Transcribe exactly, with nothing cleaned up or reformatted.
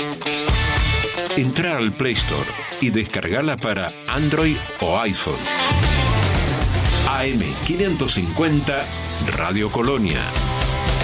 Entrá al Play Store y descargala para Android o iPhone. A M quinientos cincuenta Radio Colonia.